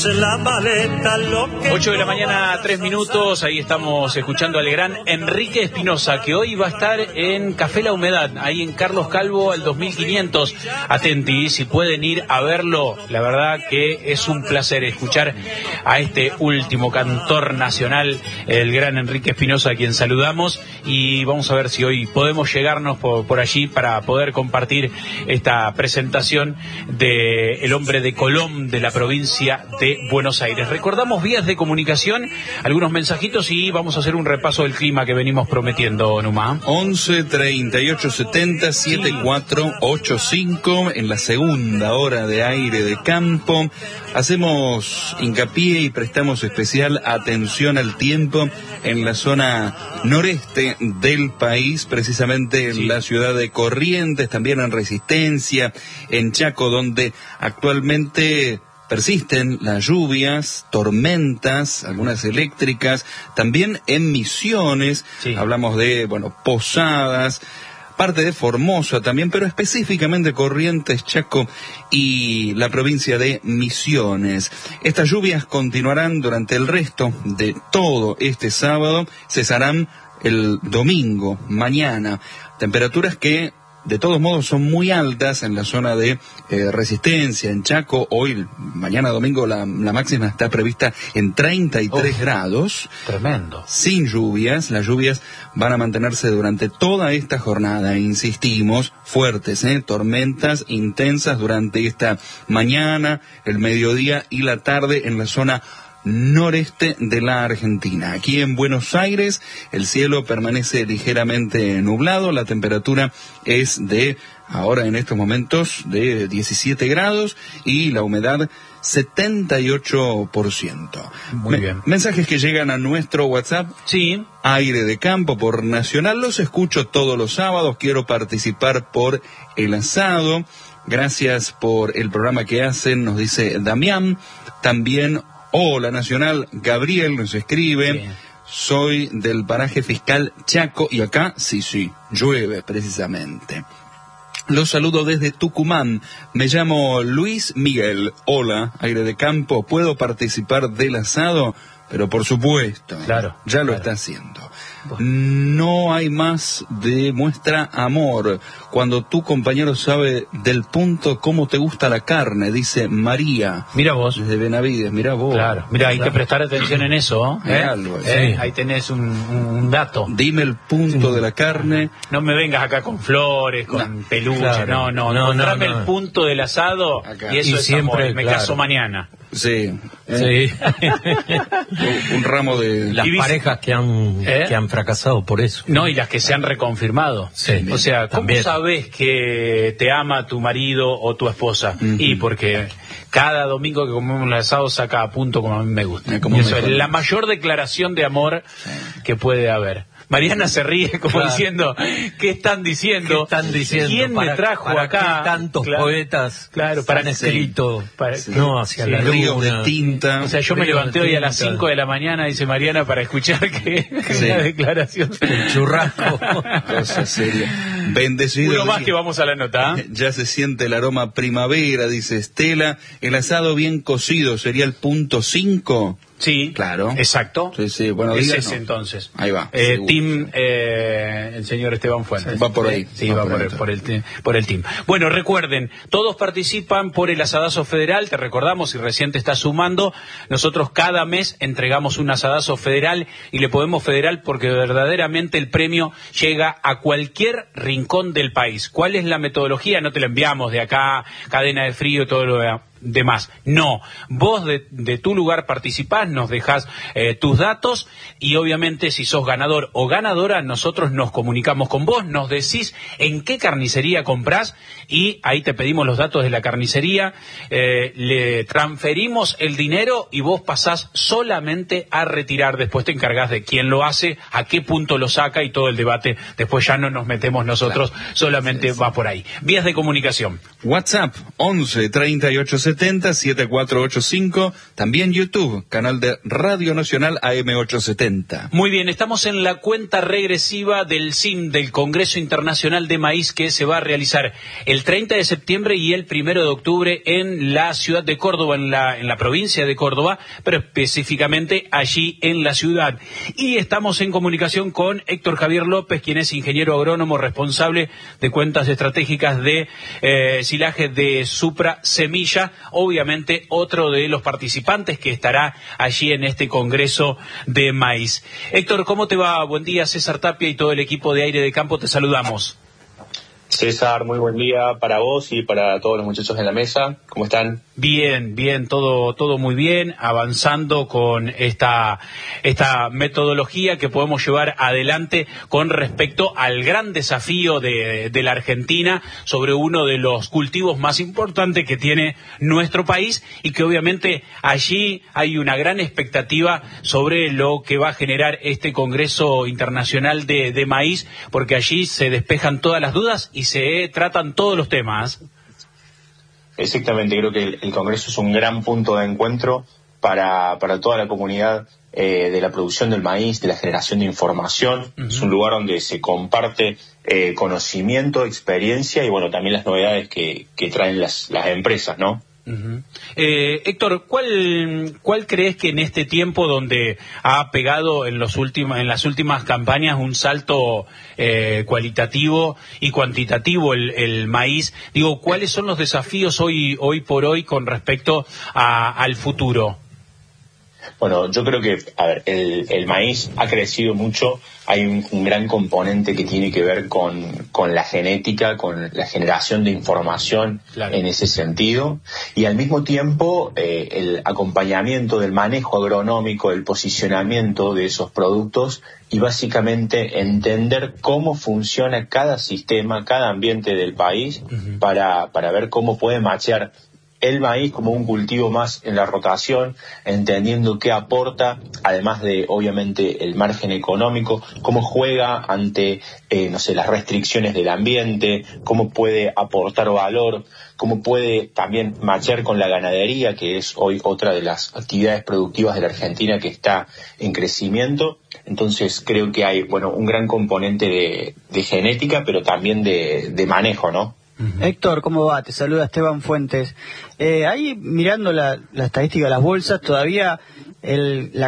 8 de la mañana, 3 minutos, ahí estamos escuchando al gran Enrique Espinosa, que hoy va a estar en Café La Humedad, ahí en Carlos Calvo al 2500. Atenti, si pueden ir a verlo, la verdad que es un placer escuchar a este último cantor nacional, el gran Enrique Espinosa, a quien saludamos, y vamos a ver si hoy podemos llegarnos por allí para poder compartir esta presentación de el hombre de Colón de la provincia de Buenos Aires. Recordamos vías de comunicación, algunos mensajitos y vamos a hacer un repaso del clima que venimos prometiendo, Numa. 11 38 70 7485 en la segunda hora de Aire de Campo. Hacemos hincapié y prestamos especial atención al tiempo en la zona noreste del país, precisamente en la ciudad de Corrientes, también en Resistencia, en Chaco, donde actualmente persisten las lluvias, tormentas, algunas eléctricas, también en Misiones, hablamos de, Posadas, parte de Formosa también, pero específicamente Corrientes, Chaco y la provincia de Misiones. Estas lluvias continuarán durante el resto de todo este sábado, cesarán el domingo, mañana. Temperaturas que de todos modos son muy altas en la zona de Resistencia, en Chaco. Hoy, mañana domingo, la máxima está prevista en 33 grados. Tremendo. Sin lluvias. Las lluvias van a mantenerse durante toda esta jornada. Insistimos, fuertes, tormentas intensas durante esta mañana, el mediodía y la tarde en la zona noreste de la Argentina. Aquí en Buenos Aires el cielo permanece ligeramente nublado, la temperatura es ahora en estos momentos de 17 grados y la humedad 78%. Muy bien. Mensajes que llegan a nuestro WhatsApp. Sí. Aire de Campo por Nacional. Los escucho todos los sábados. Quiero participar por el asado. Gracias por el programa que hacen, nos dice Damián. También hola Nacional, Gabriel nos escribe. Bien. Soy del paraje fiscal Chaco y acá sí, llueve precisamente. Los saludo desde Tucumán. Me llamo Luis Miguel. Hola, Aire de Campo. ¿Puedo participar del asado? Pero por supuesto, ya lo está haciendo. No hay más de muestra amor cuando tu compañero sabe del punto cómo te gusta la carne, dice María. Mira vos. Desde Benavides, mira vos. Claro, mira, hay que prestar atención en eso, ¿eh? Sí. Ahí tenés un dato. Dime el punto de la carne. No me vengas acá con flores, con peluche, no. Dame el punto del asado acá. Y eso es siempre amor. Me caso mañana. Sí. Un ramo de las parejas que han fracasado por eso. No, y las que se han reconfirmado. Sí, o sea, ¿cómo sabes que te ama tu marido o tu esposa? Y porque cada domingo que comemos el asado saca a punto como a mí me gusta. Eso es la mayor declaración de amor que puede haber. Mariana se ríe como diciendo, ¿qué están diciendo? ¿Quién me trajo acá? Tantos poetas para escrito, hacia la río luna. De tinta. O sea, yo me levanté hoy a las 5 de la mañana, dice Mariana, para escuchar que una declaración. El churrasco. Cosa seria. Bendecido. Uno más que vamos a la nota. Ya se siente el aroma primavera, dice Estela. El asado bien cocido sería el punto 5. Sí, claro. Exacto. Sí, bueno, es ese entonces. Ahí va. Team, el señor Esteban Fuentes. Va por ahí. Sí, va por el team. Bueno, recuerden, todos participan por el asadazo federal. Te recordamos, si recién te estás sumando, nosotros cada mes entregamos un asadazo federal y le podemos federal porque verdaderamente el premio llega a cualquier rincón del país. ¿Cuál es la metodología? No te la enviamos de acá, cadena de frío, todo lo demás. No, vos de tu lugar participás, nos dejás tus datos y obviamente si sos ganador o ganadora, nosotros nos comunicamos con vos, nos decís en qué carnicería comprás y ahí te pedimos los datos de la carnicería, le transferimos el dinero y vos pasás solamente a retirar. Después te encargás de quién lo hace, a qué punto lo saca y todo el debate. Después ya no nos metemos nosotros, solamente va por ahí. Vías de comunicación. WhatsApp 11 38 AM870-7485, también YouTube, canal de Radio Nacional AM870. Muy bien, estamos en la cuenta regresiva del CIM, del Congreso Internacional de Maíz, que se va a realizar el 30 de septiembre y el 1 de octubre en la ciudad de Córdoba, en la provincia de Córdoba, pero específicamente allí en la ciudad. Y estamos en comunicación con Héctor Javier López, quien es ingeniero agrónomo responsable de cuentas estratégicas de silaje de Supra Semilla, obviamente otro de los participantes que estará allí en este Congreso de Maíz. Héctor, ¿cómo te va? Buen día, César Tapia y todo el equipo de Aire de Campo, te saludamos. César, muy buen día para vos y para todos los muchachos en la mesa. ¿Cómo están? Bien, todo muy bien, avanzando con esta metodología que podemos llevar adelante con respecto al gran desafío de la Argentina sobre uno de los cultivos más importantes que tiene nuestro país y que obviamente allí hay una gran expectativa sobre lo que va a generar este Congreso Internacional de Maíz, porque allí se despejan todas las dudas y se tratan todos los temas. Exactamente, creo que el Congreso es un gran punto de encuentro para toda la comunidad de la producción del maíz, de la generación de información. Uh-huh. Es un lugar donde se comparte conocimiento, experiencia y bueno, también las novedades que traen las empresas, ¿no? Uh-huh. Héctor, ¿cuál crees que en este tiempo donde ha pegado en las últimas campañas un salto cualitativo y cuantitativo el maíz, digo, cuáles son los desafíos hoy por hoy con respecto al futuro? Bueno, yo creo que, el maíz ha crecido mucho, hay un gran componente que tiene que ver con la genética, con la generación de información, claro, en ese sentido, y al mismo tiempo el acompañamiento del manejo agronómico, el posicionamiento de esos productos y básicamente entender cómo funciona cada sistema, cada ambiente del país, uh-huh, para ver cómo puede machear el maíz como un cultivo más en la rotación, entendiendo qué aporta, además de, obviamente, el margen económico, cómo juega ante, las restricciones del ambiente, cómo puede aportar valor, cómo puede también machear con la ganadería, que es hoy otra de las actividades productivas de la Argentina que está en crecimiento. Entonces creo que hay, un gran componente de genética, pero también de manejo, ¿no? Uh-huh. Héctor, ¿cómo va? Te saluda Esteban Fuentes. Ahí mirando la estadística de las bolsas, todavía la